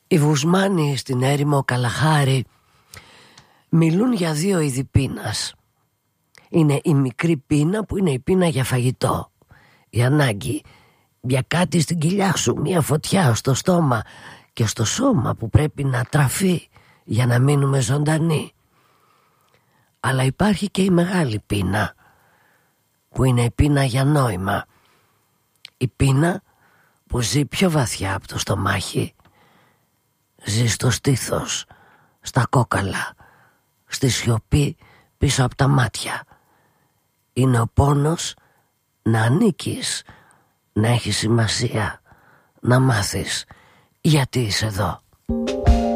Οι Βουσμάνοι στην έρημο Καλαχάρη μιλούν για δύο είδη πείνας. Είναι η μικρή πείνα που είναι η πείνα για φαγητό, η ανάγκη για κάτι στην κοιλιά σου, μια φωτιά στο στόμα και στο σώμα που πρέπει να τραφεί για να μείνουμε ζωντανοί. Αλλά υπάρχει και η μεγάλη πείνα, που είναι η πείνα για νόημα. Η πείνα που ζει πιο βαθιά από το στομάχι. Ζει στο στήθος, στα κόκαλα, στη σιωπή πίσω από τα μάτια. Είναι ο πόνος να ανήκεις, να έχει σημασία, να μάθεις γιατί είσαι εδώ.